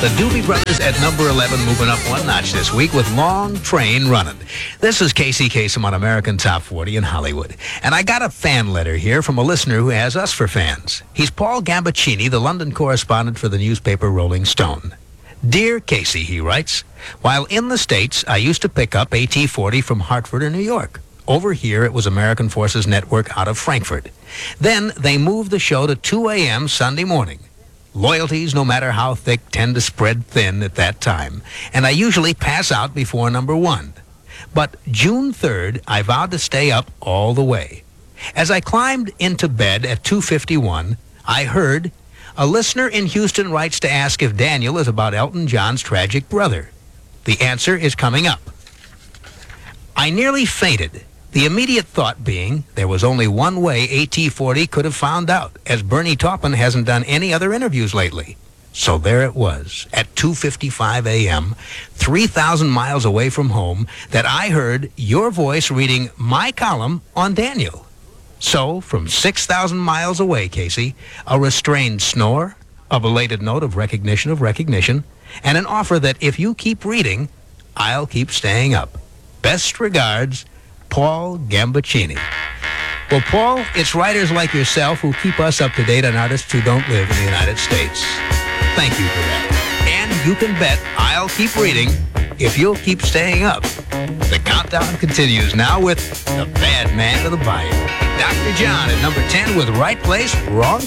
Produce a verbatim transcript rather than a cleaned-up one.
The Doobie Brothers at number eleven, moving up one notch this week with Long Train Running. This is Casey Kasem on American Top forty in Hollywood. And I got a fan letter here from a listener who has us for fans. He's Paul Gambaccini, the London correspondent for the newspaper Rolling Stone. Dear Casey, he writes, while in the States, I used to pick up A T forty from Hartford or New York. Over here, it was American Forces Network out of Frankfurt. Then they moved the show to two a.m. Sunday morning. Loyalties, no matter how thick, tend to spread thin at that time, and I usually pass out before number one. But June third, I vowed to stay up all the way. As I climbed into bed at two fifty-one, I heard, a listener in Houston writes to ask if Daniel is about Elton John's tragic brother. The answer is coming up. I nearly fainted. The immediate thought being there was only one way A T forty could have found out, as Bernie Taupin hasn't done any other interviews lately. So there it was, at two fifty-five a.m., three thousand miles away from home, that I heard your voice reading my column on Daniel. So, from six thousand miles away, Casey, a restrained snore, a belated note of recognition of recognition, and an offer that if you keep reading, I'll keep staying up. Best regards, Paul Gambaccini. Well, Paul, it's writers like yourself who keep us up to date on artists who don't live in the United States. Thank you for that. And you can bet I'll keep reading if you'll keep staying up. The countdown continues now with The Bad Man of the Bayou. Doctor John at number ten with Right Place, Wrong